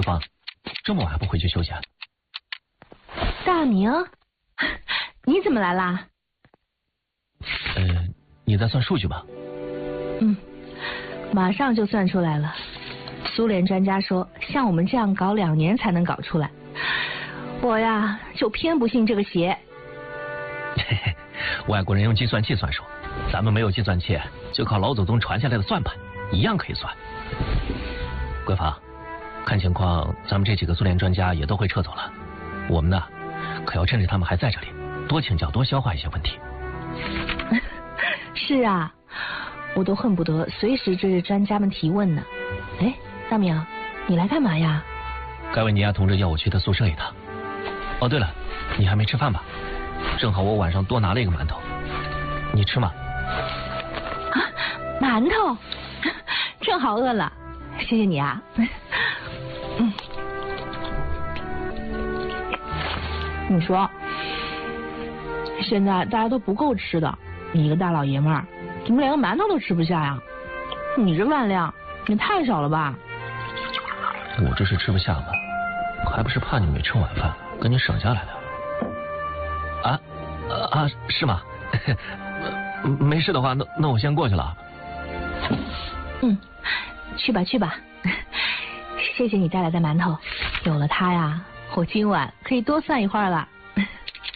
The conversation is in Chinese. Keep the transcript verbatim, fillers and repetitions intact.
芳，这么晚还不回去休息啊？ 大明，你怎么来啦？ 呃，你在算数据吗？ 嗯，马上就算出来了。苏联专家说，像我们这样搞两年才能搞出来。我呀，就偏不信这个邪。 嘿嘿，外国人用计算器算数，咱们没有计算器，就靠老祖宗传下来的算盘，一样可以算。桂芳，看情况，咱们这几个苏联专家也都会撤走了。我们呢，可要趁着他们还在这里，多请教，多消化一些问题。 是啊，我都恨不得随时追着专家们提问呢。哎，大明，你来干嘛呀？ 盖维尼亚同志要我去他宿舍一趟。哦，对了，你还没吃饭吧？正好我晚上多拿了一个馒头，你吃吗？ 啊，馒头，正好饿了，谢谢你啊。嗯，你说，现在大家都不够吃的，你一个大老爷们儿，怎么连个馒头都吃不下呀？你这饭量也太少了吧？ 我这是吃不下吗？还不是怕你没吃晚饭，跟你省下来的。啊啊，是吗？没事的话，那那我先过去了。 嗯，去吧去吧，谢谢你带来的馒头，有了它呀，我今晚可以多算一会儿了。